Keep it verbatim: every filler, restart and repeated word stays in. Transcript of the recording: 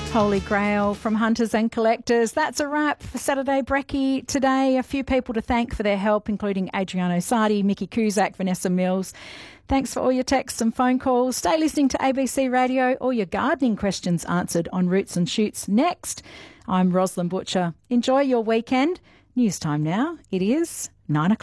Holy Grail from Hunters and Collectors. That's a wrap for Saturday Brekkie today. A few people to thank for their help, including Adriano Sardi, Mickey Cusack, Vanessa Mills. Thanks for all your texts and phone calls. Stay listening to A B C Radio. All your gardening questions answered on Roots and Shoots next. I'm Rosalind Butcher. Enjoy your weekend. News time now. It is nine o'clock.